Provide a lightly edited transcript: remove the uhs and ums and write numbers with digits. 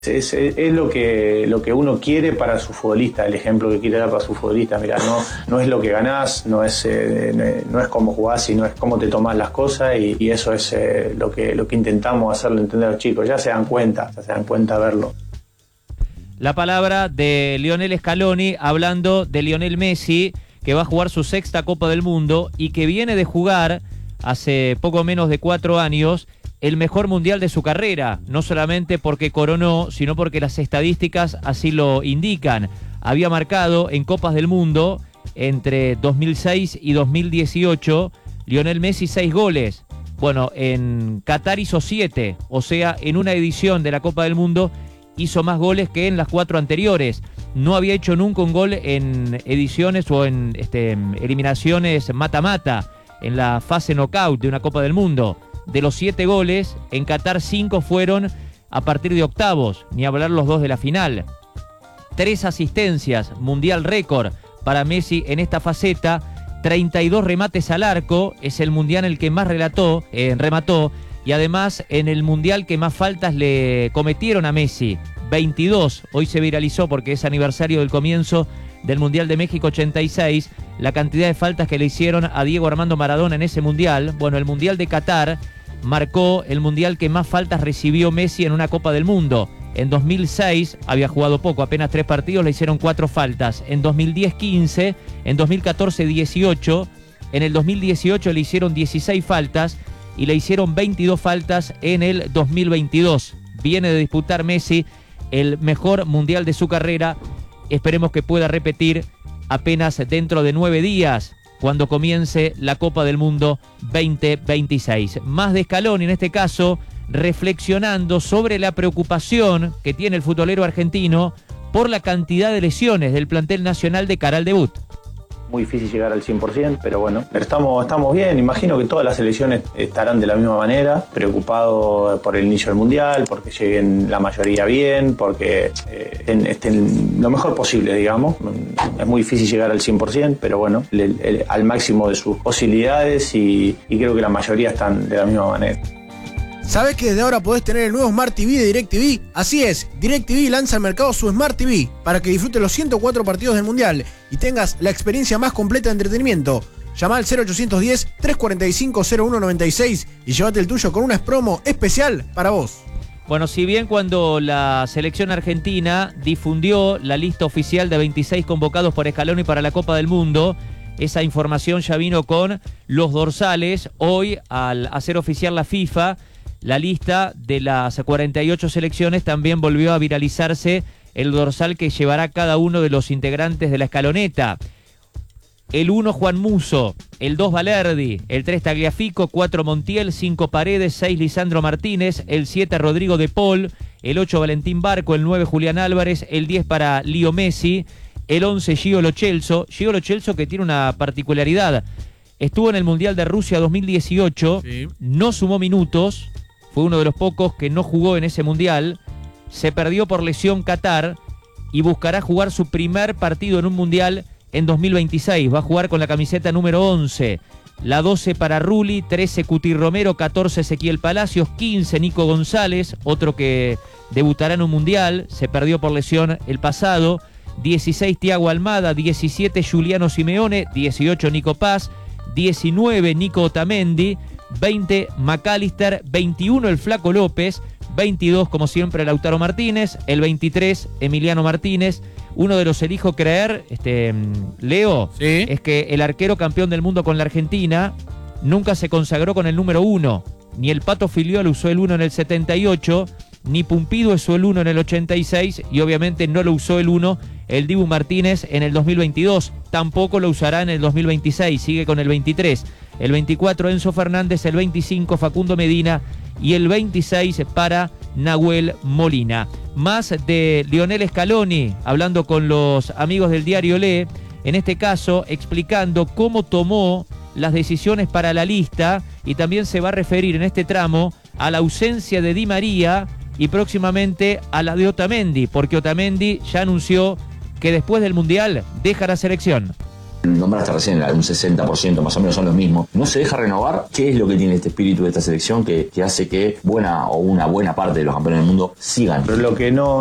Es lo que uno quiere para su futbolista, el ejemplo que quiere dar para su futbolista. Mirá, no es lo que ganás, no es cómo jugás, sino es cómo te tomás las cosas, y eso es lo que intentamos hacerle entender a los chicos. Ya se dan cuenta verlo. La palabra de Lionel Scaloni hablando de Lionel Messi, que va a jugar su 6ª Copa del Mundo y que viene de jugar hace poco menos de 4 años el mejor mundial de su carrera, no solamente porque coronó, sino porque las estadísticas así lo indican. Había marcado en Copas del Mundo entre 2006 y 2018 Lionel Messi 6 goles. Bueno, en Qatar hizo 7, o sea, en una edición de la Copa del Mundo hizo más goles que en las 4 anteriores. No había hecho nunca un gol en ediciones o en eliminaciones mata-mata, en la fase knockout de una Copa del Mundo. De los 7 goles, en Qatar 5 fueron a partir de octavos, ni hablar los 2 de la final. 3 asistencias, mundial récord para Messi en esta faceta, 32 remates al arco, es el mundial en el que más remató, y además en el mundial que más faltas le cometieron a Messi, 22. Hoy se viralizó porque es aniversario del comienzo del Mundial de México 86, la cantidad de faltas que le hicieron a Diego Armando Maradona en ese mundial. Bueno, el mundial de Qatar marcó el mundial que más faltas recibió Messi en una Copa del Mundo. En 2006 había jugado poco, apenas 3 partidos, le hicieron 4 faltas. En 2010, 15, en 2014, 18, en el 2018 le hicieron 16 faltas y le hicieron 22 faltas en el 2022. Viene de disputar Messi el mejor mundial de su carrera. Esperemos que pueda repetir apenas dentro de 9 días, cuando comience la Copa del Mundo 2026. Más de Scaloni, en este caso, reflexionando sobre la preocupación que tiene el futbolero argentino por la cantidad de lesiones del plantel nacional de cara al debut. Muy difícil llegar al 100%, pero bueno, estamos bien. Imagino que todas las selecciones estarán de la misma manera, preocupados por el inicio del Mundial, porque lleguen la mayoría bien, porque estén lo mejor posible, digamos. Es muy difícil llegar al 100%, pero bueno, al máximo de sus posibilidades, y creo que la mayoría están de la misma manera. ¿Sabés que desde ahora podés tener el nuevo Smart TV de DirecTV? Así es, DirecTV lanza al mercado su Smart TV para que disfrutes los 104 partidos del Mundial y tengas la experiencia más completa de entretenimiento. Llama al 0810-345-0196 y llévate el tuyo con una promo especial para vos. Bueno, si bien cuando la selección argentina difundió la lista oficial de 26 convocados por Scaloni para la Copa del Mundo, esa información ya vino con los dorsales. Hoy, al hacer oficial la FIFA la lista de las 48 selecciones, también volvió a viralizarse el dorsal que llevará cada uno de los integrantes de la escaloneta. El 1 Juan Musso, el 2 Valerdi, el 3 Tagliafico, 4 Montiel, 5 Paredes, 6 Lisandro Martínez, el 7 Rodrigo de Paul, el 8 Valentín Barco, el 9 Julián Álvarez, el 10 para Lío Messi, el 11 Gio Lo Celso. Gio Lo Celso, que tiene una particularidad, estuvo en el Mundial de Rusia 2018, sí. No sumó minutos, fue uno de los pocos que no jugó en ese Mundial, se perdió por lesión Qatar y buscará jugar su primer partido en un Mundial en 2026. Va a jugar con la camiseta número 11, la 12 para Rulli, 13 Cuti Romero, 14 Ezequiel Palacios, 15 Nico González, otro que debutará en un Mundial, se perdió por lesión el pasado, 16 Thiago Almada, 17 Juliano Simeone, 18 Nico Paz, 19 Nico Otamendi, 20 McAllister, 21 el Flaco López, 22 como siempre Lautaro Martínez, el 23 Emiliano Martínez. Uno de los elijo creer, Leo, ¿sí? Es que el arquero campeón del mundo con la Argentina nunca se consagró con el número 1. Ni el Pato Filiol usó el 1 en el 78, ni Pumpido usó el 1 en el 86, y obviamente no lo usó el 1 el Dibu Martínez en el 2022. Tampoco lo usará en el 2026, sigue con el 23. El 24 Enzo Fernández, el 25 Facundo Medina y el 26 para Nahuel Molina. Más de Lionel Scaloni, hablando con los amigos del diario Le, en este caso explicando cómo tomó las decisiones para la lista, y también se va a referir en este tramo a la ausencia de Di María y próximamente a la de Otamendi, porque Otamendi ya anunció que después del Mundial deja la selección. Nombraste recién, un 60% más o menos son los mismos. ¿No se deja renovar? ¿Qué es lo que tiene este espíritu de esta selección que hace que una buena parte de los campeones del mundo sigan? Pero lo que no